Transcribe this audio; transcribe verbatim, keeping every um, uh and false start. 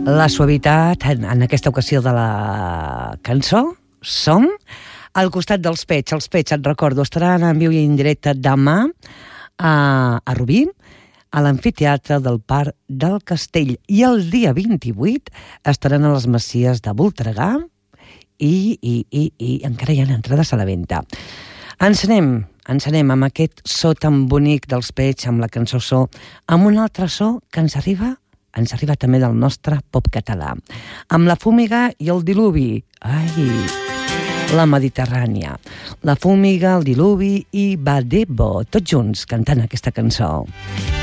La suavitat, en, en aquesta ocasió de la cançó, Som, al costat dels Pets. Els Pets, et recordo, estaran en viu i en directe demà a, a Rubí, a l'amfiteatre del Parc del Castell. I el dia vint-i-vuit estaran a les Masies de Voltregà i, i, i, i encara hi ha entrades a la venda. Ens anem, ens anem amb aquest so tan bonic dels Pets, amb la cançó So, amb un altre so que ens arriba ens arriba també del nostre pop català, amb La Fúmiga i el Diluvi. Ai, la Mediterrània. La Fúmiga, el Diluvi i Badebo, tots junts cantant aquesta cançó.